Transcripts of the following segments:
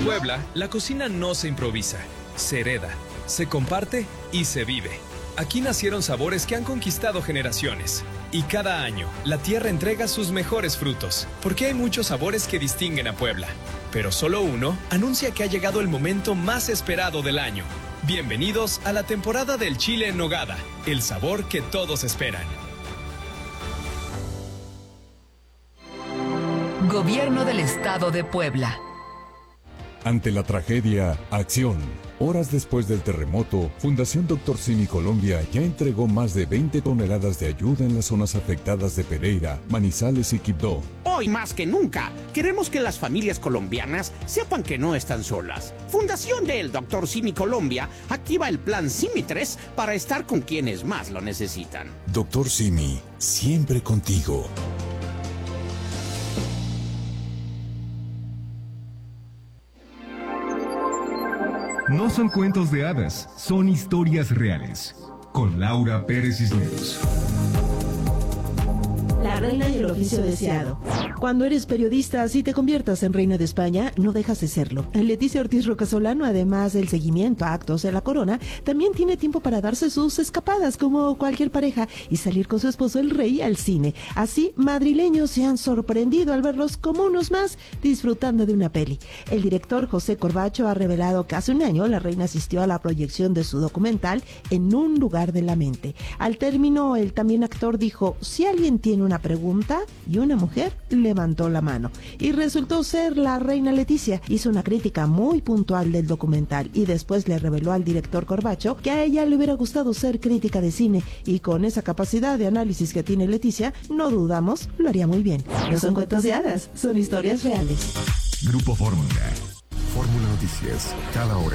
Puebla, la cocina no se improvisa, se hereda, se comparte y se vive. Aquí nacieron sabores que han conquistado generaciones. Y cada año, la tierra entrega sus mejores frutos, porque hay muchos sabores que distinguen a Puebla. Pero solo uno anuncia que ha llegado el momento más esperado del año. Bienvenidos a la temporada del chile en nogada, el sabor que todos esperan. Gobierno del Estado de Puebla. Ante la tragedia, acción. Horas después del terremoto, Fundación Dr. Simi Colombia ya entregó más de 20 toneladas de ayuda en las zonas afectadas de Pereira, Manizales y Quibdó. Hoy más que nunca, queremos que las familias colombianas sepan que no están solas. Fundación del Dr. Simi Colombia activa el plan Simi 3 para estar con quienes más lo necesitan. Dr. Simi, siempre contigo. No son cuentos de hadas, son historias reales. Con Laura Pérez Cisneros. La reina y el oficio deseado. Cuando eres periodista, si te conviertas en reina de España, no dejas de serlo. Leticia Ortiz Rocasolano, además del seguimiento a actos de la corona, también tiene tiempo para darse sus escapadas como cualquier pareja y salir con su esposo el rey al cine. Así, madrileños se han sorprendido al verlos como unos más disfrutando de una peli. El director José Corbacho ha revelado que hace un año la reina asistió a la proyección de su documental En un lugar de la mente. Al término, el también actor dijo: si alguien tiene una pregunta, y una mujer levantó la mano. Y resultó ser la reina Leticia. Hizo una crítica muy puntual del documental y después le reveló al director Corbacho que a ella le hubiera gustado ser crítica de cine, y con esa capacidad de análisis que tiene Leticia, no dudamos, lo haría muy bien. No son cuentos de hadas, son historias reales. Grupo Fórmula. Fórmula Noticias, cada hora.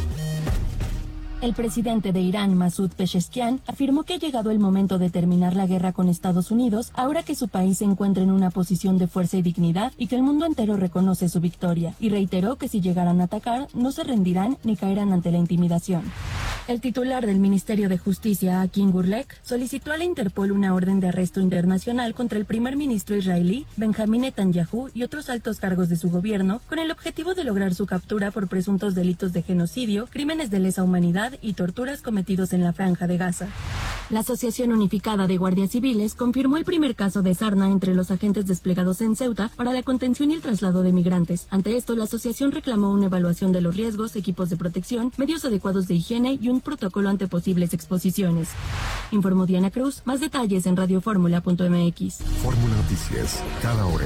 El presidente de Irán, Masoud Pezeshkian, afirmó que ha llegado el momento de terminar la guerra con Estados Unidos, ahora que su país se encuentra en una posición de fuerza y dignidad y que el mundo entero reconoce su victoria, y reiteró que si llegaran a atacar, no se rendirán ni caerán ante la intimidación. El titular del Ministerio de Justicia, Hakim Gurlek, solicitó a la Interpol una orden de arresto internacional contra el primer ministro israelí, Benjamín Netanyahu, y otros altos cargos de su gobierno, con el objetivo de lograr su captura por presuntos delitos de genocidio, crímenes de lesa humanidad y torturas cometidos en la Franja de Gaza. La Asociación Unificada de Guardias Civiles confirmó el primer caso de sarna entre los agentes desplegados en Ceuta para la contención y el traslado de migrantes. Ante esto, la asociación reclamó una evaluación de los riesgos, equipos de protección, medios adecuados de higiene y un protocolo ante posibles exposiciones. Informó Diana Cruz. Más detalles en radioformula.mx. Fórmula Noticias, cada hora.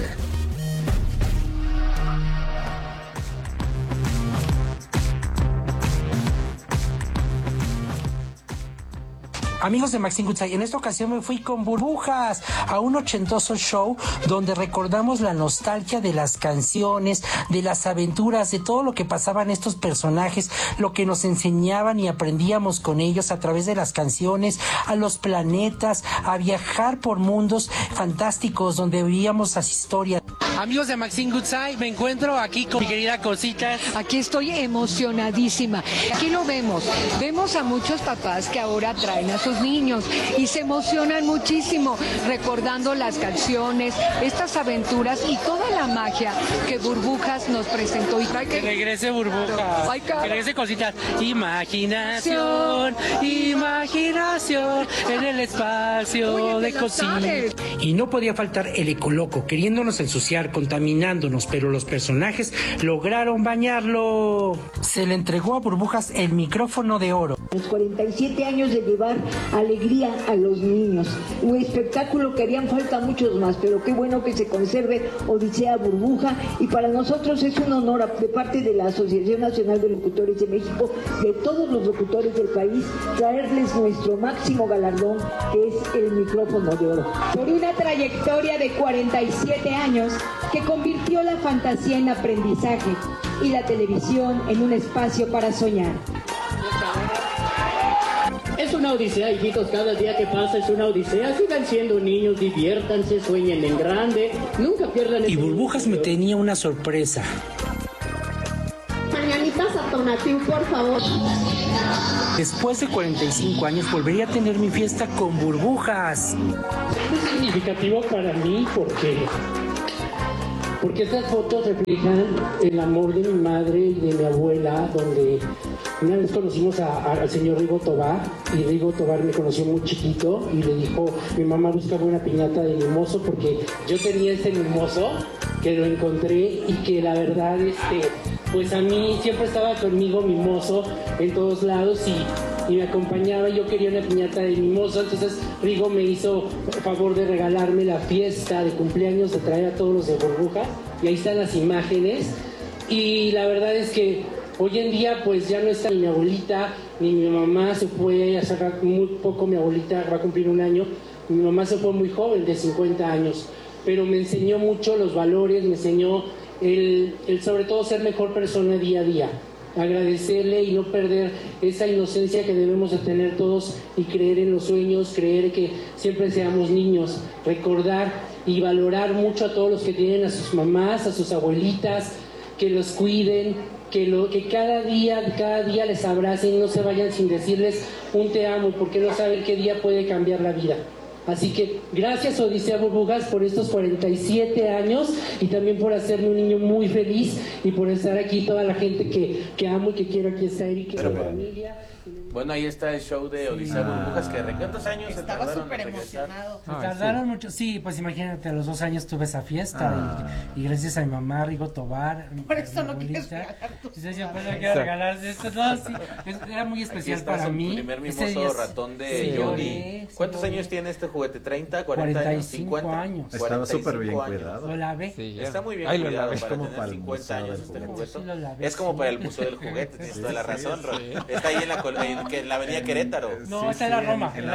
Amigos de Maxine Goodside, en esta ocasión me fui con Burbujas a un ochentoso show donde recordamos la nostalgia de las canciones, de las aventuras, de todo lo que pasaban estos personajes, lo que nos enseñaban y aprendíamos con ellos a través de las canciones, a los planetas, a viajar por mundos fantásticos donde vivíamos las historias. Amigos de Maxine Goodside, me encuentro aquí con mi querida Cosita. Aquí estoy emocionadísima. Aquí lo vemos a muchos papás que ahora traen a sus niños y se emocionan muchísimo recordando las canciones, estas aventuras y toda la magia que Burbujas nos presentó. Y que regrese Burbujas, que regrese Cositas. Imaginación, imaginación en el espacio de Cosita. Y no podía faltar el ecoloco, queriéndonos ensuciar, contaminándonos, pero los personajes lograron bañarlo. Se le entregó a Burbujas el micrófono de oro. Los 47 años de llevar alegría a los niños. Un espectáculo que harían falta muchos más, pero qué bueno que se conserve Odisea Burbuja, y para nosotros es un honor de parte de la Asociación Nacional de Locutores de México, de todos los locutores del país, traerles nuestro máximo galardón, que es el micrófono de oro. Por una trayectoria de 47 años que convirtió la fantasía en aprendizaje y la televisión en un espacio para soñar. Es una odisea, hijitos, cada día que pasa es una odisea. Sigan siendo niños, diviértanse, sueñen en grande, nunca pierdan... Y Burbujas me tenía una sorpresa. Mañanitas a Tonatiuh, por favor. Después de 45 años volvería a tener mi fiesta con Burbujas. Es significativo para mí porque porque estas fotos reflejan el amor de mi madre y de mi abuela, donde una vez conocimos al señor Rigo Tobar, y Rigo Tobar me conoció muy chiquito y le dijo, mi mamá buscaba una piñata de mimoso porque yo tenía este mimoso que lo encontré y que la verdad, pues a mí siempre estaba conmigo mimoso en todos lados y me acompañaba, y yo quería una piñata de mimoso, entonces Rigo me hizo el favor de regalarme la fiesta de cumpleaños, de traer a todos los de Burbuja, y ahí están las imágenes, y la verdad es que hoy en día pues ya no está ni mi abuelita, ni mi mamá, se fue hace muy poco, mi abuelita va a cumplir 1 año, mi mamá se fue muy joven, de 50 años, pero me enseñó mucho los valores, me enseñó el sobre todo ser mejor persona día a día, agradecerle y no perder esa inocencia que debemos de tener todos y creer en los sueños, creer que siempre seamos niños, recordar y valorar mucho a todos los que tienen a sus mamás, a sus abuelitas, que los cuiden, que cada día les abracen y no se vayan sin decirles un te amo, porque no saben qué día puede cambiar la vida. Así que gracias Odisea Burbujas por estos 47 años y también por hacerme un niño muy feliz y por estar aquí, toda la gente que amo y que quiero aquí estar y que mi familia. Bueno, ahí está el show de Odisea Burbujas, que ¿cuántos años se Estaba tardaron súper en regresar? emocionado. Se tardaron mucho, sí, pues imagínate, a los 2 años tuve esa fiesta y gracias a mi mamá, Rigo Tobar. Por eso no quieres regalar tus regalarse esto, no, sí, era muy especial para mí. El primer mimoso ratón de Johnny. ¿Cuántos años tiene este juguete? ¿30, 40 años, 50 años? Estaba súper bien cuidado. Lo lavé. Sí, está muy bien cuidado para tener 50 años este juguete. Es como para el Museo del Juguete, tienes toda la razón, está ahí en la avenida Querétaro. No, está en la Roma, en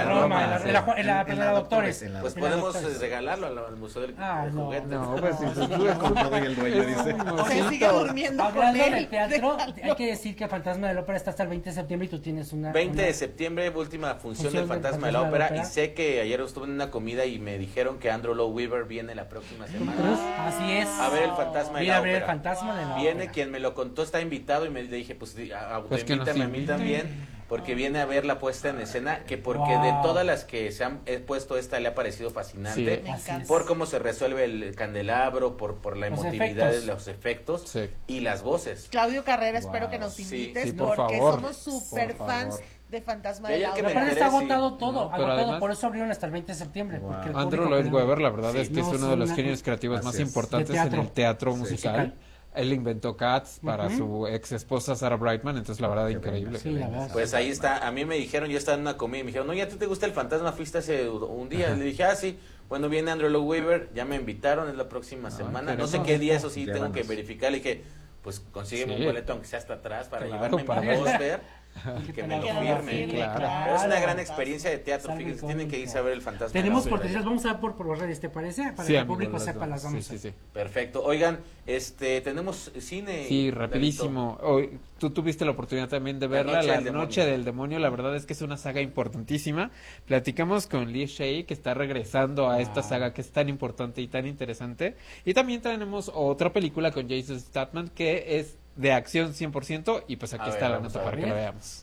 la Doctores. Pues podemos regalarlo al Museo del Juguete. No, pues si tú es como el dueño, dice. O sea, sigue durmiendo con Hablando él. del teatro, hay que decir que Fantasma de la Ópera está hasta el 20 de septiembre y tú tienes una... 20 de septiembre, última función del Fantasma de la Ópera, y sé que ayer estuve en una comida y me dijeron que Andrew Lloyd Webber viene la próxima semana. Así es. A ver el Fantasma de la Ópera. El Fantasma de la Ópera. Viene, quien me lo contó está invitado y me dije, pues autoinvítame a mí también. Porque viene a ver la puesta en escena, que porque de todas las que se han puesto, esta le ha parecido fascinante, por cómo se resuelve el candelabro, por la emotividad de los efectos y las voces. Claudio Carrera, espero que nos invites porque somos súper fans de Fantasma de la Ópera. Aparte está agotado todo, agotado, por eso abrieron hasta el 20 de septiembre. Andrew Lloyd Webber, la verdad es que es uno de los genios creativos más importantes en el teatro musical. Él inventó Cats para su ex esposa Sarah Brightman, entonces la verdad increíble. Sí, la verdad. Pues ahí está, a mí me dijeron, yo estaba en una comida y me dijeron, no, ¿ya tú te gusta el fantasma? Fuiste hace un día. Le dije, sí. Bueno, viene Andrew Lloyd Webber, ya me invitaron, es la próxima semana. No sé qué día, eso sí, tengo que verificar. Le dije, pues consígueme un boleto aunque sea hasta atrás para llevarme mi póster. Y que me lo firme. Pero es una gran experiencia de teatro, fíjense, tienen que irse a ver el Fantasma. Tenemos cortesías, vamos a ver por los redes, ¿te parece? Para que el público sepa las vamos. Sí. Perfecto. Oigan, tenemos cine. Sí, rapidísimo. Hoy, tú tuviste la oportunidad también de verla, La Noche del Demonio. La verdad es que es una saga importantísima. Platicamos con Lee Shea, que está regresando a esta saga que es tan importante y tan interesante. Y también tenemos otra película con Jason Statham que es de acción 100%, y pues aquí está la nota para que lo veamos.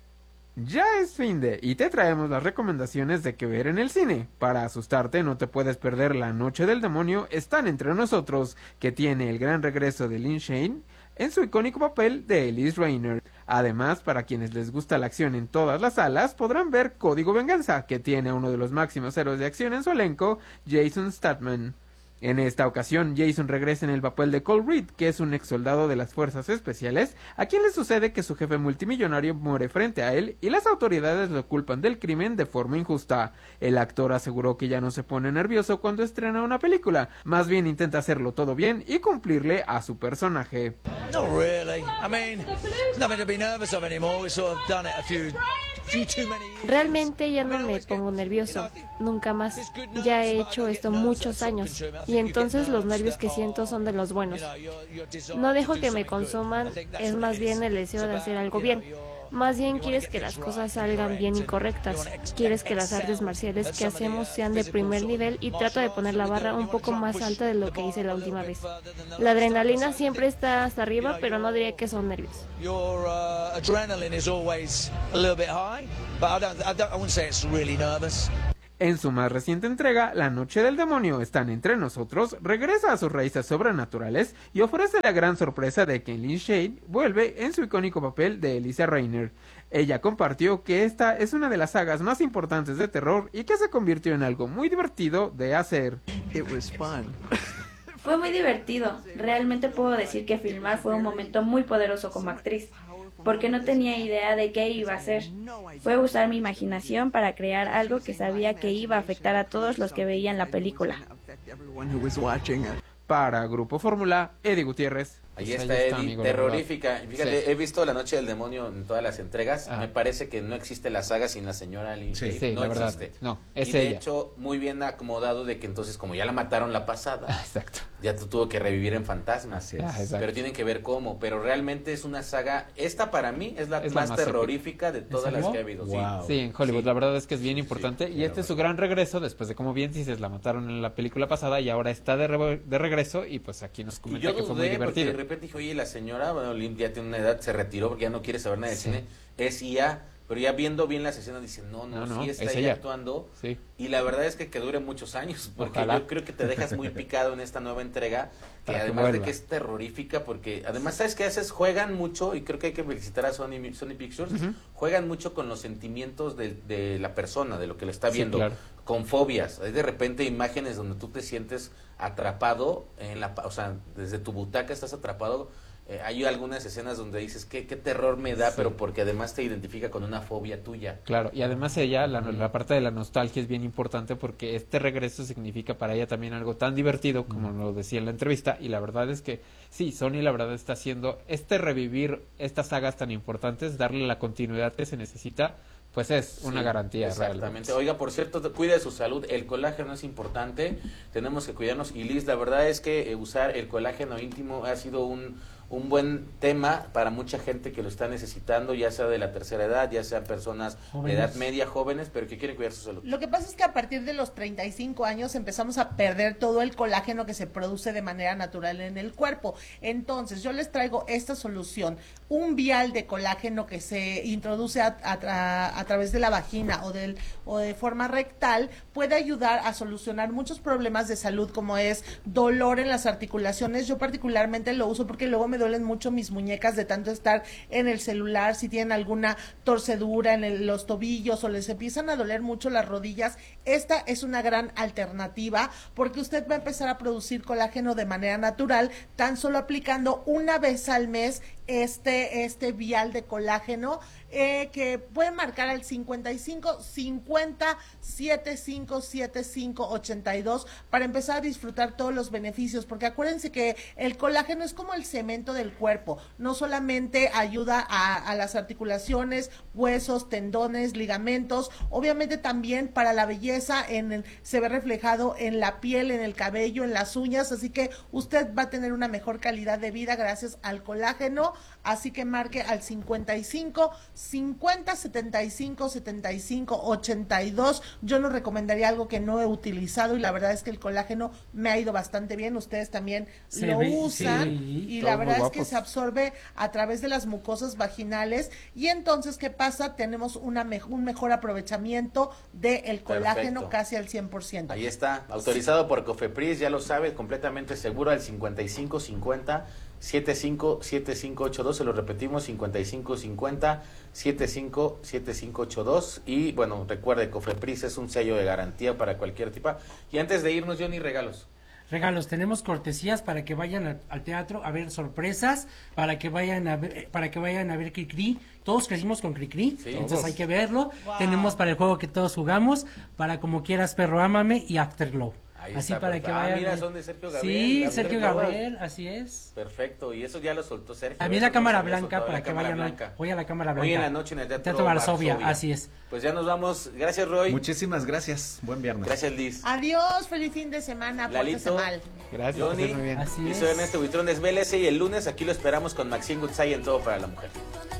Ya es fin de, y te traemos las recomendaciones de qué ver en el cine. Para asustarte, no te puedes perder La Noche del Demonio, Están entre nosotros, que tiene el gran regreso de Lin Shane en su icónico papel de Elise Rainer. Además, para quienes les gusta la acción en todas las salas, podrán ver Código Venganza, que tiene a uno de los máximos héroes de acción en su elenco, Jason Statham. En esta ocasión, Jason regresa en el papel de Cole Reed, que es un ex soldado de las fuerzas especiales, a quien le sucede que su jefe multimillonario muere frente a él y las autoridades lo culpan del crimen de forma injusta. El actor aseguró que ya no se pone nervioso cuando estrena una película, más bien intenta hacerlo todo bien y cumplirle a su personaje. Not really. I mean, there's nothing to be nervous of anymore. We've sort of done it a few too many years. Realmente ya no me pongo nervioso, nunca más. Ya he hecho esto muchos años y entonces los nervios que siento son de los buenos. No dejo que me consuman, es más bien el deseo de hacer algo bien. Más bien quieres que las cosas salgan bien y correctas. Quieres que las artes marciales que hacemos sean de primer nivel y trato de poner la barra un poco más alta de lo que hice la última vez. La adrenalina siempre está hasta arriba, pero no diría que son nervios. Your adrenaline is always a little bit high, but I wouldn't say it's really nervous. En su más reciente entrega, La Noche del Demonio están entre nosotros, regresa a sus raíces sobrenaturales y ofrece la gran sorpresa de que Lin Shaye vuelve en su icónico papel de Elisa Rainer. Ella compartió que esta es una de las sagas más importantes de terror y que se convirtió en algo muy divertido de hacer. Fue muy divertido. Realmente puedo decir que filmar fue un momento muy poderoso como actriz, porque no tenía idea de qué iba a hacer. Fue usar mi imaginación para crear algo que sabía que iba a afectar a todos los que veían la película. Para Grupo Fórmula, Eddie Gutiérrez. Ahí está Eddie, amigo, terrorífica. Fíjate, he visto La Noche del Demonio en todas las entregas. Me parece que no existe la saga sin la señora Lin Shaye. No existe. No, es y de ella. hecho, muy bien acomodado de que entonces, como ya la mataron la pasada, exacto, ya tuvo que revivir en fantasmas. Pero tienen que ver cómo. Pero realmente es una saga, esta para mí es la más terrorífica de todas las que ha habido. Wow. Sí, en Hollywood. La verdad es que es bien importante. Y este es su gran regreso después de, como bien dices, la mataron en la película pasada y ahora está de regreso. Y pues aquí nos comenta que fue muy divertido. De repente dije, oye, la señora, bueno, Lin ya tiene una edad, se retiró porque ya no quiere saber nada de cine, es IA, pero ya viendo bien las escenas dice, no, sí está ella actuando, y la verdad es que dure muchos años, porque yo creo que te dejas muy picado en esta nueva entrega, que además de que es terrorífica, porque además, ¿sabes qué haces? Juegan mucho, y creo que hay que felicitar a Sony Pictures, juegan mucho con los sentimientos de la persona, de lo que le está viendo, con fobias, hay de repente imágenes donde tú te sientes atrapado, o sea, desde tu butaca estás atrapado. Hay algunas escenas donde dices, qué terror me da, pero porque además te identifica con una fobia tuya. Claro, y además ella, la parte de la nostalgia es bien importante porque este regreso significa para ella también algo tan divertido, como lo decía en la entrevista, y la verdad es que sí, Sony la verdad está haciendo revivir estas sagas tan importantes, darle la continuidad que se necesita, pues es una garantía. Exactamente. Realmente. Oiga, por cierto, cuide su salud, el colágeno es importante, tenemos que cuidarnos, y Liz, la verdad es que usar el colágeno íntimo ha sido un buen tema para mucha gente que lo está necesitando, ya sea de la tercera edad, ya sean personas de edad media, jóvenes, pero que quieren cuidar su salud. Lo que pasa es que a partir de los 35 años empezamos a perder todo el colágeno que se produce de manera natural en el cuerpo. Entonces, yo les traigo esta solución, un vial de colágeno que se introduce a través de la vagina o de forma rectal, puede ayudar a solucionar muchos problemas de salud, como es dolor en las articulaciones. Yo particularmente lo uso porque luego me duelen mucho mis muñecas de tanto estar en el celular, si tienen alguna torcedura en los tobillos o les empiezan a doler mucho las rodillas, esta es una gran alternativa porque usted va a empezar a producir colágeno de manera natural, tan solo aplicando una vez al mes este vial de colágeno, que pueden marcar al 55 50 75 75 82 para empezar a disfrutar todos los beneficios, porque acuérdense que el colágeno es como el cemento del cuerpo, no solamente ayuda a las articulaciones, huesos, tendones, ligamentos, obviamente también para la belleza, se ve reflejado en la piel, en el cabello, en las uñas, así que usted va a tener una mejor calidad de vida gracias al colágeno, así que marque al 55 50 75 75 82. Yo no recomendaría algo que no he utilizado y la verdad es que el colágeno me ha ido bastante bien, ustedes también lo usan y la verdad es que se absorbe a través de las mucosas vaginales y entonces ¿qué pasa? Tenemos un mejor aprovechamiento del colágeno. Perfecto. Casi al 100%. Ahí está, autorizado por Cofepris, ya lo sabe, completamente seguro, al 55 50 75 7582, se lo repetimos, 55 50 75 7582, y bueno, recuerde, Cofepris es un sello de garantía para cualquier tipo. Y antes de irnos, Johnny, regalos, tenemos cortesías para que vayan al teatro a ver sorpresas, para que vayan a ver Cricri. Todos crecimos con Cricri, entonces hay que verlo. Wow. Tenemos para el juego que todos jugamos, para Como Quieras Perro Ámame y Afterglow. Ahí así está, para que vayan. Mira, son de Sergio Gabriel. Sí, Sergio Gabriel, así es. Perfecto, y eso ya lo soltó Sergio. A mí la cámara blanca para que vayan hoy a la cámara blanca. Hoy en la noche en el Teatro Varsovia, así es. Pues ya nos vamos. Gracias, Roy. Muchísimas gracias. Buen viernes. Gracias, Liz. Adiós, feliz fin de semana. Lalito. Gracias, Johnny. muy bien. Así es. Y soy Ernesto Buitrón, desvélese, y el lunes aquí lo esperamos con Maxine Goodside en Todo para la Mujer.